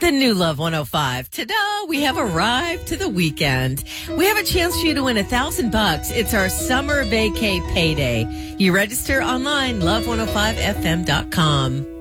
The new Love 105. Ta-da! We have arrived to the weekend. We have a chance for you to win $1,000. It's our summer vacay payday. You register online, love105fm.com.